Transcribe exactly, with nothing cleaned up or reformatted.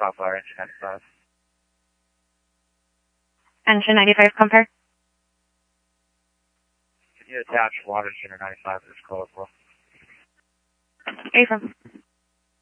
Pop Fire, engine ninety-five. Engine ninety-five, compare. Can you attach water to unit ninety-five for this call as well? Where are you from?